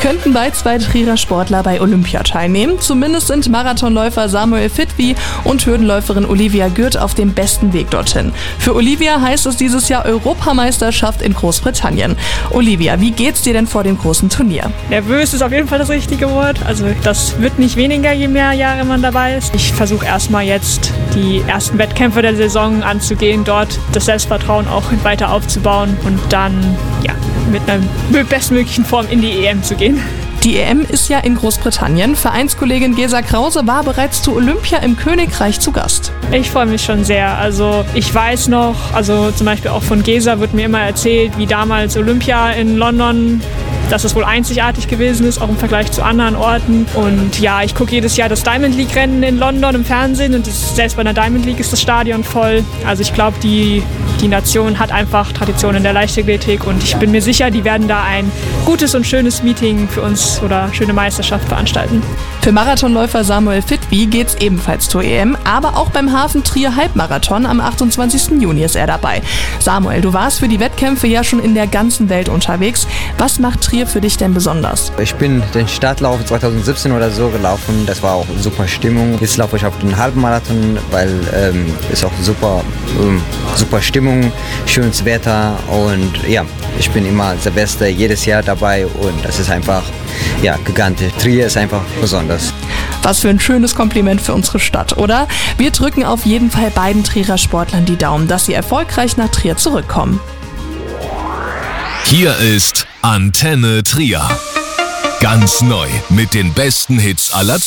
könnten bald 2 Trierer Sportler bei Olympia teilnehmen. Zumindest sind Marathonläufer Samuel Fitwi und Hürdenläuferin Olivia Gürt auf dem besten Weg dorthin. Für Olivia heißt es dieses Jahr Europameisterschaft in Großbritannien. Olivia, wie geht's dir denn vor dem großen Turnier? Nervös ist auf jeden Fall das richtige Wort. Also das wird nicht weniger, je mehr Jahre man dabei ist. Ich versuche erstmal jetzt die ersten Wettkämpfe der Saison anzugehen, dort das Selbstvertrauen auch weiter aufzubauen und dann mit einer bestmöglichen Form in die EM zu gehen. Die EM ist ja in Großbritannien. Vereinskollegin Gesa Krause war bereits zu Olympia im Königreich zu Gast. Ich freue mich schon sehr. Also ich weiß noch, zum Beispiel auch von Gesa wird mir immer erzählt, wie damals Olympia in London, dass es wohl einzigartig gewesen ist, auch im Vergleich zu anderen Orten. Und ja, ich gucke jedes Jahr das Diamond League Rennen in London im Fernsehen und selbst bei der Diamond League ist das Stadion voll. Also ich glaube, die Nation hat einfach Tradition in der Leichtathletik und ich bin mir sicher, die werden da ein gutes und schönes Meeting für uns oder schöne Meisterschaft veranstalten. Für Marathonläufer Samuel Fitwi geht's ebenfalls zur EM, aber auch beim Hafen Trier Halbmarathon am 28. Juni ist er dabei. Samuel, du warst für die Wettkämpfe ja schon in der ganzen Welt unterwegs. Was macht Trier für dich denn besonders? Ich bin den Startlauf 2017 oder so gelaufen, das war auch super Stimmung. Jetzt laufe ich auf den Halbmarathon, weil ist auch super Stimmung, schönes Wetter und ja, ich bin immer der Beste jedes Jahr dabei und das ist einfach gigantisch. Trier ist einfach besonders. Was für ein schönes Kompliment für unsere Stadt, oder? Wir drücken auf jeden Fall beiden Trierer Sportlern die Daumen, dass sie erfolgreich nach Trier zurückkommen. Hier ist Antenne Trier. Ganz neu mit den besten Hits aller Zeiten.